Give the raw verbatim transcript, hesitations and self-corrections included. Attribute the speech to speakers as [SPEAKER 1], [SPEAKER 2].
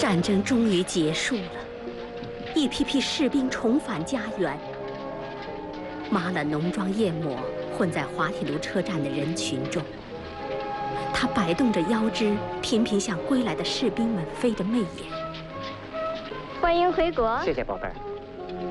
[SPEAKER 1] 战争终于结束了，一批批士兵重返家园。玛冷浓妆艳抹，混在滑铁卢车站的人群中。他摆动着腰肢，频频向归来的士兵们飞着媚眼。
[SPEAKER 2] 欢迎回国。
[SPEAKER 3] 谢谢宝贝儿。